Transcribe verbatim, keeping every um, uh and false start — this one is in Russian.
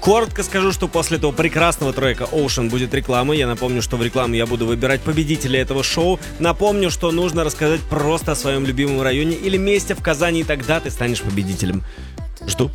Коротко скажу, что после этого прекрасного трека Ocean будет реклама. Я напомню, что в рекламу я буду выбирать победителя этого шоу. Напомню, что нужно рассказать просто о своем любимом районе или месте в Казани, и тогда ты станешь победителем. Жду.